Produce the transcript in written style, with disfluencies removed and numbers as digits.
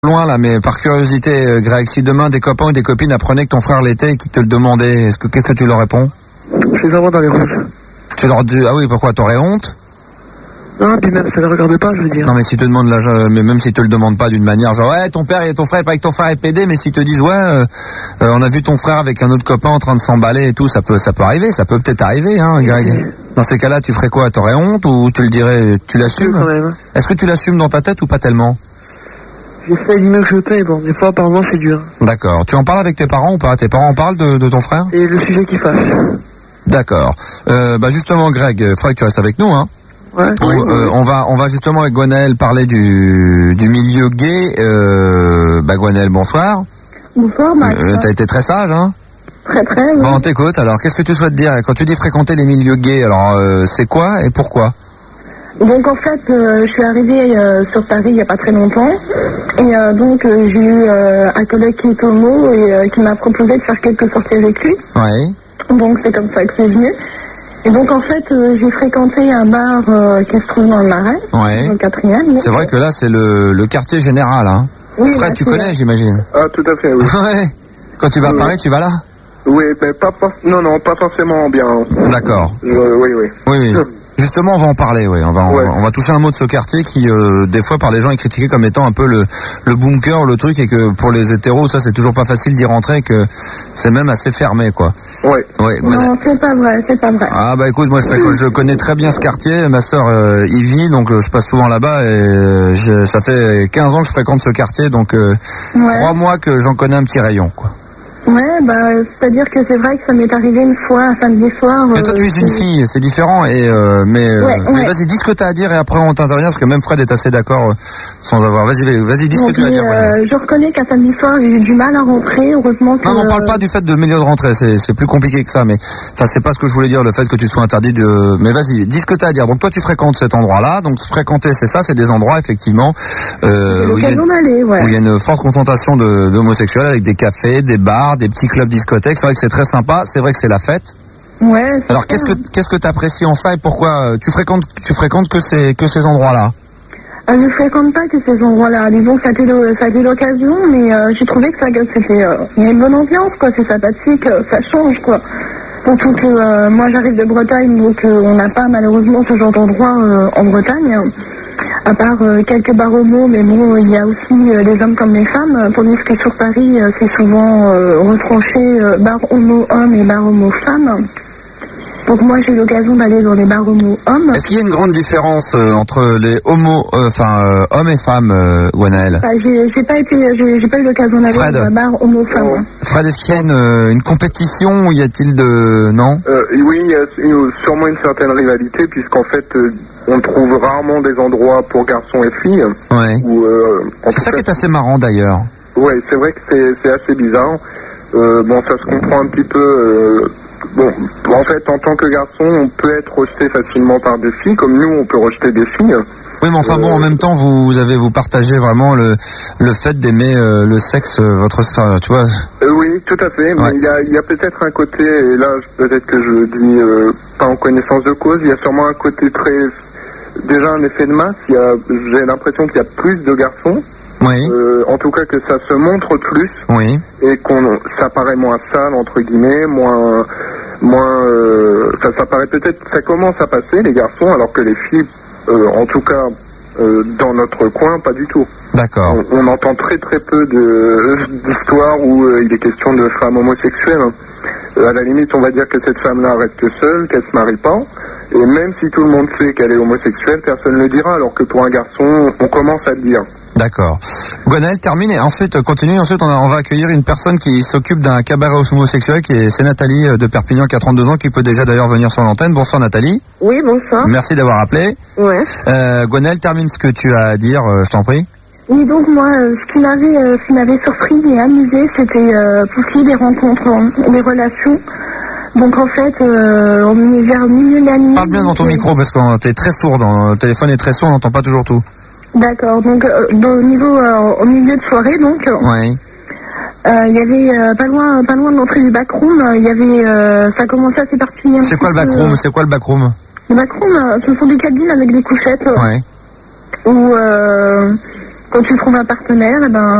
Loin là, mais par curiosité, Greg, si demain des copains ou des copines apprenaient que ton frère l'était et qu'ils te le demandaient, qu'est-ce que tu leur réponds? Je les envoie dans les rouges. Tu leur dis, ah oui, pourquoi, t'aurais honte? Non, puis même, ça ne les regarde pas, je veux dire. Non, mais si te demandent l'âge, mais même s'ils te le demandent pas d'une manière, genre, ouais, ton frère, pas que ton frère est pédé, mais s'ils te disent, ouais, on a vu ton frère avec un autre copain en train de s'emballer et tout, ça peut arriver, ça peut peut-être arriver, hein, Greg. Dans ces cas-là, tu ferais quoi? T'aurais honte ou tu le dirais, tu l'assumes? Quand même. Est-ce que tu l'assumes dans ta tête ou pas tellement? J'essaie du mieux que je peux, bon, des fois, apparemment, c'est dur. D'accord. Tu en parles avec tes parents ou pas? Tes parents en parlent de ton frère? C'est le sujet qui fâche. D'accord. Justement, Greg, il faudrait que tu restes avec nous, hein. Ouais. On va justement avec Gwenaëlle parler du milieu gay. Gwenaëlle, bonsoir. Bonsoir, Max. T'as été très sage, hein? Très, oui. Bon, t'écoute, alors, qu'est-ce que tu souhaites dire? Quand tu dis fréquenter les milieux gays, alors, c'est quoi et pourquoi? Donc, en fait, je suis arrivée sur Paris il n'y a pas très longtemps. Et donc, j'ai eu un collègue qui est homo et qui m'a proposé de faire quelques sorties avec lui. Oui. Donc, c'est comme ça que c'est venu. Et donc, en fait, j'ai fréquenté un bar qui se trouve dans le Marais, ouais. dans le 4e. C'est vrai que là, c'est le quartier général, hein. Oui, Fred, tu connais, j'imagine. Ah, tout à fait, oui. Ouais. Quand tu vas à Paris, tu vas là? Oui, mais pas forcément bien. D'accord. Oui. Justement, on va en parler, oui. On va toucher un mot de ce quartier qui, des fois, par les gens, est critiqué comme étant un peu le bunker, le truc, et que pour les hétéros, ça, c'est toujours pas facile d'y rentrer, que c'est même assez fermé, quoi. Ouais. Non, c'est pas vrai. Ah écoute, moi je connais très bien ce quartier, ma sœur y vit, donc je passe souvent là-bas et ça fait 15 ans que je fréquente ce quartier, donc crois-moi que j'en connais un petit rayon, quoi. Ouais, c'est-à-dire que c'est vrai que ça m'est arrivé une fois un samedi soir. Mais toi tu es une fille, c'est différent, mais vas-y, dis ce que t'as à dire et après on t'intervient, parce que même Fred est assez d'accord sans avoir. Vas-y, dis ce que tu as à dire. Je reconnais qu'un samedi soir j'ai eu du mal à rentrer, heureusement que... Non, on parle pas du fait de milieu de rentrée, c'est plus compliqué que ça, mais enfin c'est pas ce que je voulais dire, le fait que tu sois interdit de... Mais vas-y, dis ce que t'as à dire. Donc toi tu fréquentes cet endroit-là, donc fréquenter c'est des endroits effectivement où il y a une forte concentration d'homosexuels avec des cafés, des bars, des petits clubs discothèques. C'est vrai que c'est très sympa, c'est vrai que c'est la fête. Ouais. Alors qu'est-ce que t'apprécies en ça et pourquoi tu fréquentes que ces endroits-là? Je fréquente pas que ces endroits-là. Disons que ça a été l'occasion, mais j'ai trouvé que c'était une bonne ambiance, quoi. C'est sympathique, ça change, quoi. Surtout que moi j'arrive de Bretagne, donc on n'a pas malheureusement ce genre d'endroit en Bretagne. À part quelques bars homo, mais bon, il y a aussi des hommes comme des femmes, tandis que sur Paris, c'est souvent retranché bar homo-hommes et bar homo-femmes. Donc moi, j'ai eu l'occasion d'aller dans les bars homo-hommes. Est-ce qu'il y a une grande différence entre les hommes et femmes, Gwenaëlle? J'ai pas eu l'occasion d'aller dans un bar homo-femmes. Fred, est-ce qu'il y a une compétition ou y a-t-il non? Oui, il y a sûrement une certaine rivalité, puisqu'en fait... on trouve rarement des endroits pour garçons et filles. Ouais. C'est ça qui est assez marrant d'ailleurs. Ouais, c'est vrai que c'est assez bizarre. Ça se comprend un petit peu. En fait, en tant que garçon, on peut être rejeté facilement par des filles, comme nous, on peut rejeter des filles. Oui, mais enfin en même temps, vous partagez vraiment le fait d'aimer le sexe, tu vois. Oui, tout à fait. Mais il y a peut-être un côté, et là, peut-être que je le dis pas en connaissance de cause, il y a sûrement un côté déjà un effet de masse. J'ai l'impression qu'il y a plus de garçons. Oui. En tout cas que ça se montre plus. Oui. Et ça paraît moins sale, entre guillemets, ça paraît peut-être, ça commence à passer, les garçons, alors que les filles, en tout cas, dans notre coin, pas du tout. D'accord. On entend très très peu d'histoires où il est question de femmes homosexuelles. À la limite, on va dire que cette femme-là reste seule, qu'elle se marie pas. Et même si tout le monde sait qu'elle est homosexuelle, personne ne le dira, alors que pour un garçon, on commence à le dire. D'accord. Gwenaëlle, termine et ensuite continue. Ensuite, on va accueillir une personne qui s'occupe d'un cabaret homosexuel, c'est Nathalie de Perpignan qui a 32 ans, qui peut déjà d'ailleurs venir sur l'antenne. Bonsoir Nathalie. Oui, bonsoir. Merci d'avoir appelé. Ouais. Gwenaëlle, termine ce que tu as à dire, je t'en prie. Oui, donc moi, ce qui m'avait surpris et amusé, c'était aussi des rencontres, des relations. Donc en fait, on est vers le milieu de la nuit. Parle bien dans ton micro parce que t'es très sourd, le téléphone est très sourd, on n'entend pas toujours tout. D'accord, donc au milieu de soirée, donc. Oui. Il y avait pas loin de l'entrée du backroom, il y avait ça commençait à s'éparpiller. C'est quoi le backroom? C'est quoi le backroom? Le backroom, ce sont des cabines avec des couchettes. Ouais. Où quand tu trouves un partenaire, eh ben